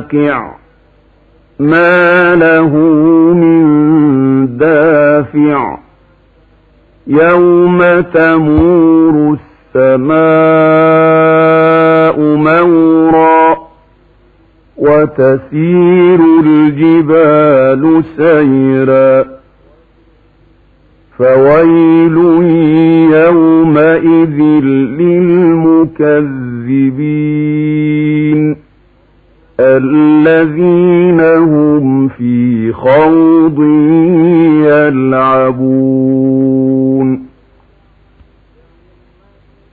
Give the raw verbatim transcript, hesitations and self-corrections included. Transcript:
واقع ما له من دافع يوم تمور السماء مورا وتسير الجبال سيرا فويل يومئذ للمكذبين الذين هم في خوض يلعبون